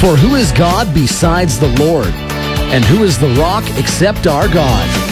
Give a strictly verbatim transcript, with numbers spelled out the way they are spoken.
For who is God besides the Lord? And who is the rock except our God?